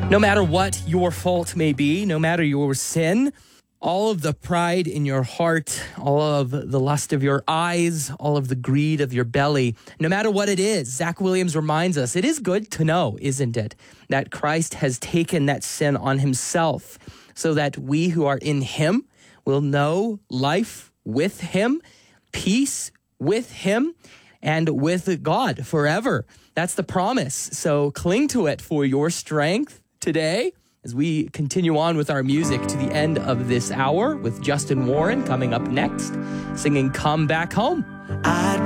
No matter what your fault may be, no matter your sin, all of the pride in your heart, all of the lust of your eyes, all of the greed of your belly, no matter what it is, Zach Williams reminds us, it is good to know, isn't it, that Christ has taken that sin on himself so that we who are in him will know life with him, peace with him, and with God forever. That's the promise. So cling to it for your strength today as we continue on with our music to the end of this hour with Justin Warren coming up next, singing Come Back Home.